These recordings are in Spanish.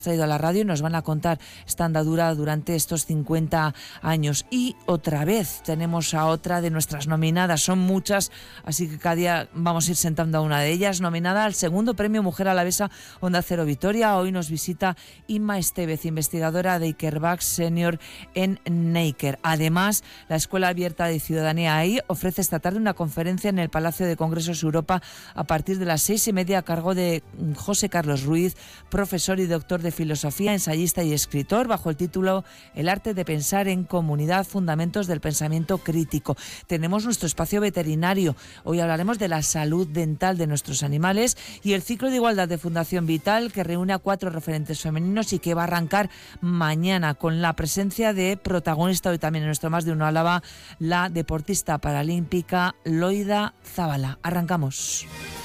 traído a la radio y nos van a contar esta andadura durante estos 50 años. Y otra vez tenemos a otra de nuestras nominadas, son muchas, así que cada día vamos a ir sentando a una de ellas, nominada al segundo premio Mujer Alavesa Onda Cero Vitoria. Hoy nos visita Inma Estevez, investigadora de Ikerbach Senior en Neiker. Además, la Escuela Abierta de Ciudadanía AI ofrece esta tarde una conferencia en el Palacio de Congresos Europa a partir de las 6:30 a cargo de José Carlos Ruiz, profesor y doctor de filosofía, ensayista y escritor, bajo el título El arte de pensar en comunidad, fundamentos del pensamiento crítico. Tenemos nuestro espacio veterinario. Hoy hablaremos de la salud dental de nuestros animales y el ciclo de igualdad de Fundación Vital, que reúne a 4 referentes femeninos y que va a arrancar mañana con la presencia de protagonista hoy también en nuestro Más de Uno Álava, la deportista paralímpica Loida Zabala. Arrancamos.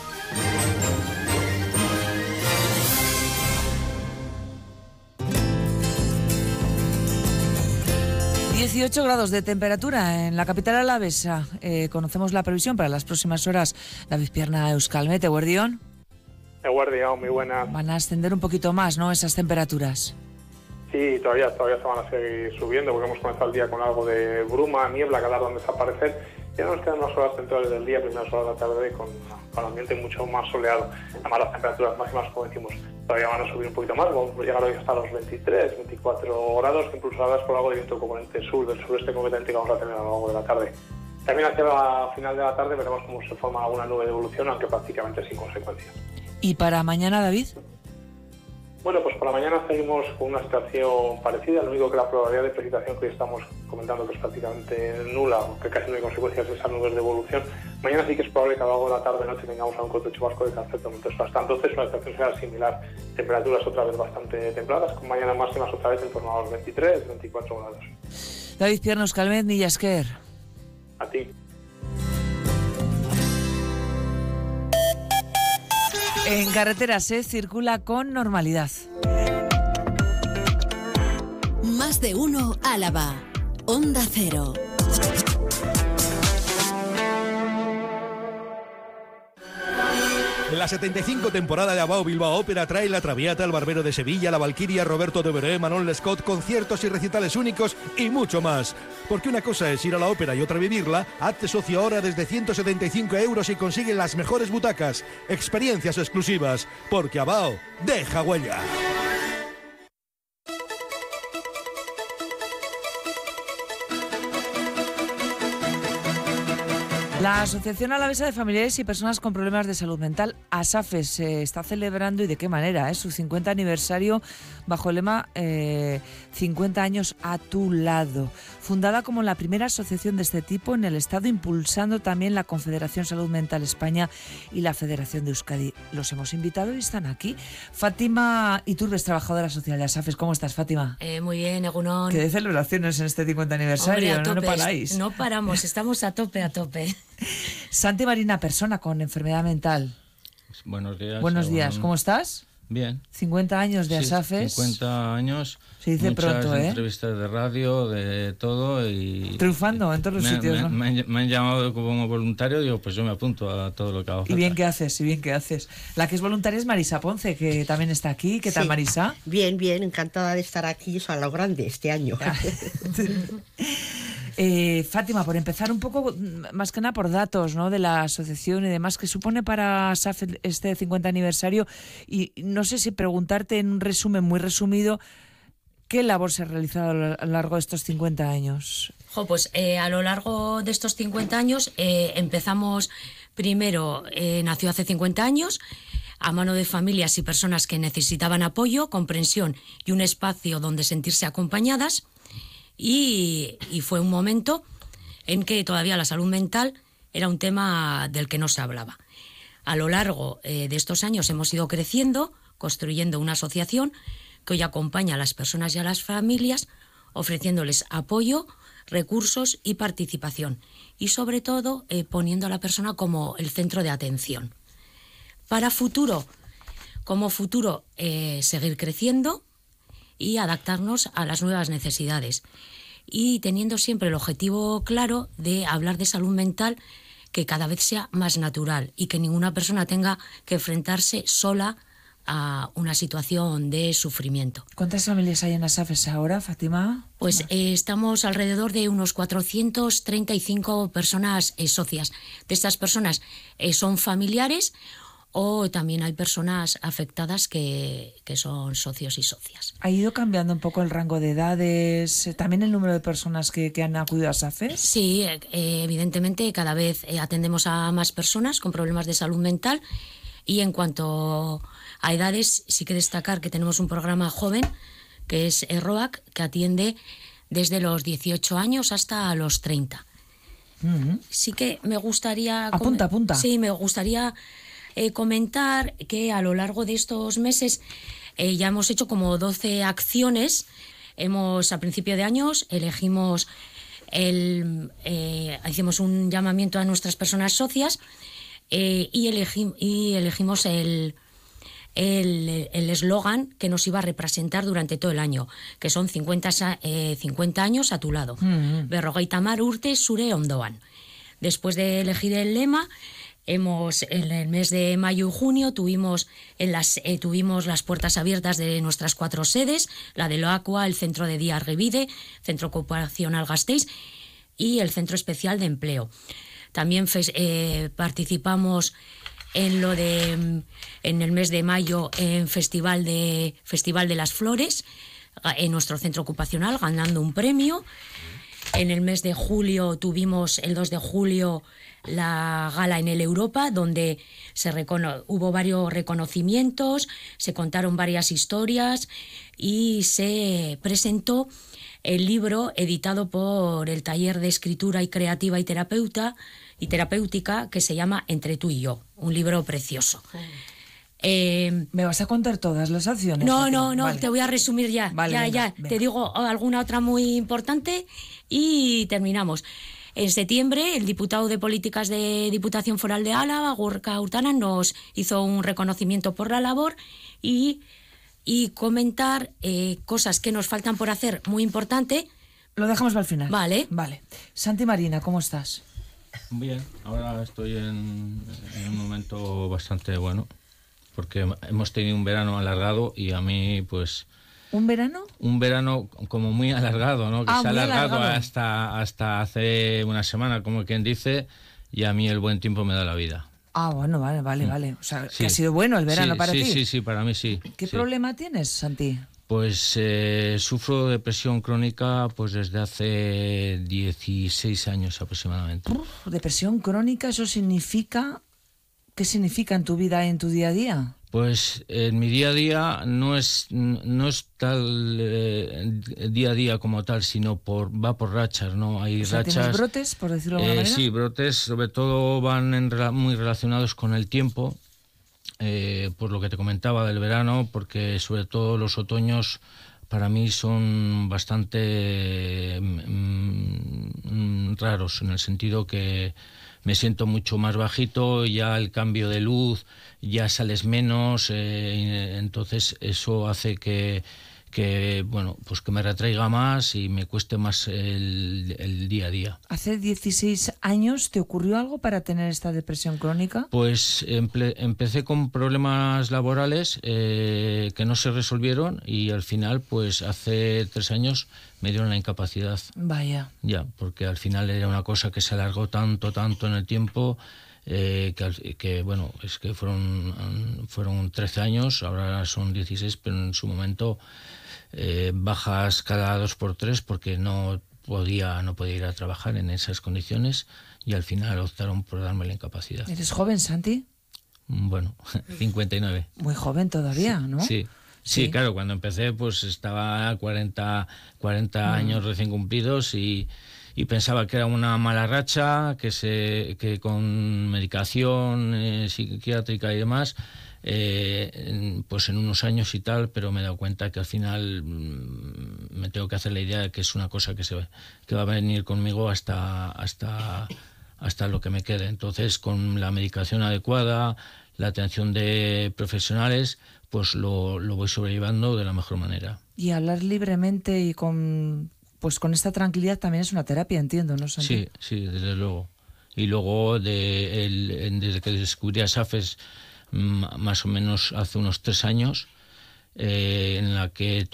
18 grados de temperatura en la capital alavesa. Conocemos la previsión para las próximas horas. David Pierna, Euskalmet, Eguerdión. Eguerdión, muy buenas. Van a ascender un poquito más, ¿no?, esas temperaturas. Sí, todavía se van a seguir subiendo, porque hemos comenzado el día con algo de bruma, niebla, que tardan en desaparecer. Ya nos quedan unas horas centrales del día, primeras horas de la tarde, con ambiente mucho más soleado. Además, las temperaturas máximas, como decimos, todavía van a subir un poquito más. Vamos a llegar hoy hasta los 23, 24 grados, impulsadas por algo de viento componente sur, del sureste completamente, que vamos a tener a lo largo de la tarde. También hacia la final de la tarde veremos cómo se forma alguna nube de evolución, aunque prácticamente sin consecuencias. ¿Y para mañana, David? Bueno, pues para mañana seguimos con una situación parecida. Lo único que la probabilidad de precipitación que hoy estamos comentando, que es prácticamente nula, que casi no hay consecuencias de esas nubes de evolución. Mañana sí que es probable que a lo largo de la tarde-noche tengamos algún corto chubasco de café. Hasta entonces una situación será similar. Temperaturas otra vez bastante templadas, con mañana máximas otra vez en torno a los 23, 24 grados. David Pierna, Euskalmet, Mila esker. A ti. En carretera se circula con normalidad. Más de Uno Álava. Onda Cero. La 75 temporada de Abao Bilbao Ópera trae La Traviata, El Barbero de Sevilla, La Valquiria, Roberto de Veré, Manon Lescaut, conciertos y recitales únicos y mucho más. Porque una cosa es ir a la ópera y otra vivirla. Hazte socio ahora desde 175 € y consigue las mejores butacas. Experiencias exclusivas. Porque Abao deja huella. La Asociación Alavesa de Familiares y Personas con Problemas de Salud Mental, ASAFES, se está celebrando, y de qué manera, su 50 aniversario bajo el lema 50 años a tu lado. Fundada como la primera asociación de este tipo en el Estado, impulsando también la Confederación Salud Mental España y la Federación de Euskadi. Los hemos invitado y están aquí. Fátima Iturbes, trabajadora social de ASAFES. ¿Cómo estás, Fátima? Muy bien, Egunon. ¿Qué de celebraciones en este 50 aniversario? Hombre, No paráis. No paramos, estamos a tope. Santi Marina, persona con enfermedad mental. Buenos días. Buenos días, ¿cómo estás? Bien. 50 años de ASAFES. 50 años. Se dice muchas pronto, ¿eh? Entrevistas de radio, de todo y... Triunfando en todos los sitios, ¿no? Me han llamado como voluntario, digo, pues yo me apunto a todo lo que hago. Y bien que haces. La que es voluntaria es Marisa Ponce, que también está aquí. ¿Qué tal, sí. Marisa? Bien, encantada de estar aquí, a lo grande este año. Fátima, por empezar un poco, más que nada por datos, ¿no?, de la asociación y demás, que supone para ASAFES este 50 aniversario, y no sé si preguntarte en un resumen muy resumido, ¿qué labor se ha realizado a lo largo de estos 50 años? Pues a lo largo de estos 50 años empezamos primero, nació hace 50 años, a mano de familias y personas que necesitaban apoyo, comprensión y un espacio donde sentirse acompañadas. Y fue un momento en que todavía la salud mental era un tema del que no se hablaba. A lo largo de estos años hemos ido creciendo, construyendo una asociación que hoy acompaña a las personas y a las familias, ofreciéndoles apoyo, recursos y participación. Y sobre todo poniendo a la persona como el centro de atención. Para futuro, seguir creciendo y adaptarnos a las nuevas necesidades. Y teniendo siempre el objetivo claro de hablar de salud mental que cada vez sea más natural y que ninguna persona tenga que enfrentarse sola a una situación de sufrimiento. ¿Cuántas familias hay en Asafes ahora, Fátima? Pues estamos alrededor de unos 435 personas socias. De estas personas son familiares o también hay personas afectadas que son socios y socias. ¿Ha ido cambiando un poco el rango de edades, también el número de personas que han acudido a Asafes? Sí, evidentemente cada vez atendemos a más personas con problemas de salud mental y en cuanto a edades sí que destacar que tenemos un programa joven que es ROAC que atiende desde los 18 años hasta los 30. Sí que me gustaría... Apunta. Sí, me gustaría... comentar que a lo largo de estos meses ya hemos hecho como 12 acciones. A principio de años hicimos un llamamiento a nuestras personas socias y elegimos el eslogan que nos iba a representar durante todo el año, que son 50 años a tu lado. Berrogeita hamar urte zure ondoan. Después de elegir el lema, en el mes de mayo y junio tuvimos las puertas abiertas de nuestras 4 sedes, la de Loacua, el Centro de Día Argibide, Centro Ocupacional Gasteiz y el Centro Especial de Empleo. También participamos en el mes de mayo en Festival de las Flores, en nuestro centro ocupacional, ganando un premio. En el mes de julio tuvimos, el 2 de julio, la gala en el Europa, donde hubo varios reconocimientos, se contaron varias historias y se presentó el libro editado por el Taller de Escritura y Creativa y Terapéutica que se llama Entre tú y yo, un libro precioso. ¿Me vas a contar todas las acciones? No, vale. Te voy a resumir ya. Venga. Te digo alguna otra muy importante y terminamos. En septiembre, el diputado de Políticas de Diputación Foral de Álava, Gorka Hurtana, nos hizo un reconocimiento por la labor y comentar cosas que nos faltan por hacer muy importante. Lo dejamos para el final. Vale. Santi Marina, ¿cómo estás? Bien, ahora estoy en un momento bastante bueno, porque hemos tenido un verano alargado y a mí, pues... ¿Un verano? Un verano como muy alargado, ¿no? Que se ha alargado hasta hace una semana, como quien dice, y a mí el buen tiempo me da la vida. Ah, bueno, vale. O sea, sí. Que ha sido bueno el verano para ti. Sí, para mí sí. ¿Qué problema tienes, Santi? Pues sufro depresión crónica pues desde hace 16 años aproximadamente. Depresión crónica, ¿eso significa? ¿Qué significa en tu vida y en tu día a día? Pues en mi día a día no es tal día a día como tal, sino va por rachas, ¿no? Hay rachas. ¿Tienes brotes, por decirlo de alguna manera? Sí, brotes, sobre todo van muy relacionados con el tiempo, por lo que te comentaba del verano, porque sobre todo los otoños para mí son bastante raros, en el sentido que me siento mucho más bajito, ya el cambio de luz, ya sales menos, entonces eso hace que me retraiga más y me cueste más el día a día. ¿Hace 16 años te ocurrió algo para tener esta depresión crónica? Pues empecé con problemas laborales que no se resolvieron y al final, pues hace 3 años me dieron la incapacidad. Vaya. Ya, porque al final era una cosa que se alargó tanto en el tiempo, que fueron 13 años, ahora son 16, pero en su momento bajas cada 2 por 3 porque no podía ir a trabajar en esas condiciones y al final optaron por darme la incapacidad. ¿Eres joven, Santi? Bueno, 59. Muy joven todavía, ¿no? Sí, claro, cuando empecé pues estaba a 40 años recién cumplidos y pensaba que era una mala racha, que con medicación psiquiátrica y demás, pues en unos años y tal, pero me he dado cuenta que al final me tengo que hacer la idea de que es una cosa que va a venir conmigo hasta lo que me quede. Entonces, con la medicación adecuada, la atención de profesionales, pues lo voy sobrellevando de la mejor manera. Y hablar libremente y con esta tranquilidad también es una terapia, entiendo, ¿no, Santi? Sí, desde luego. Y luego, desde que descubrí a Asafes, más o menos hace unos 3 años, en la que